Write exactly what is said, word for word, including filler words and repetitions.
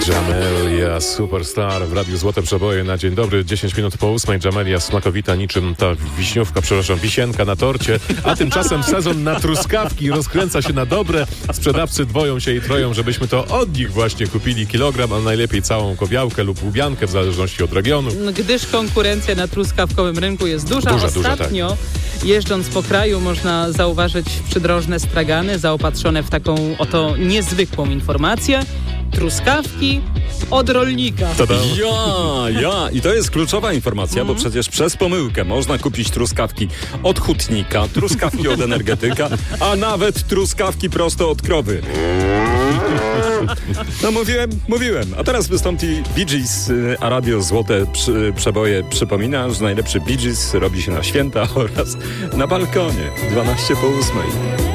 Jamelia Superstar w Radiu Złote Przeboje na dzień dobry. dziesięć minut po ósmej. Jamelia smakowita niczym ta wiśniówka, przepraszam, wisienka na torcie. A tymczasem sezon na truskawki rozkręca się na dobre. Sprzedawcy dwoją się i troją, żebyśmy to od nich właśnie kupili kilogram, a najlepiej całą kobiałkę lub łubiankę w zależności od regionu. Gdyż konkurencja na truskawkowym rynku jest duża. Duża, Ostatnio duża, tak. Jeżdżąc po kraju można zauważyć przydrożne stragany zaopatrzone w taką oto niezwykłą informację. Truskawki od rolnika. Tada. Ja, ja. I to jest kluczowa informacja, bo przecież przez pomyłkę można kupić truskawki od hutnika, truskawki od energetyka, a nawet truskawki prosto od krowy. No mówiłem, mówiłem. A teraz wystąpi Bee Gees, a Radio Złote przy, Przeboje przypomina, że najlepszy Bee Gees robi się na święta oraz na balkonie. dwanaście po ósmej.